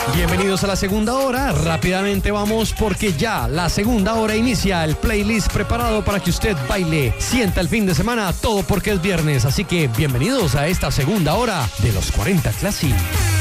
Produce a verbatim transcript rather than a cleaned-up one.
Bienvenidos a la segunda hora. Rápidamente vamos porque ya la segunda hora inicia el playlist preparado para que usted baile, sienta el fin de semana, todo porque es viernes. Así que bienvenidos a esta segunda hora de los cuarenta Classic.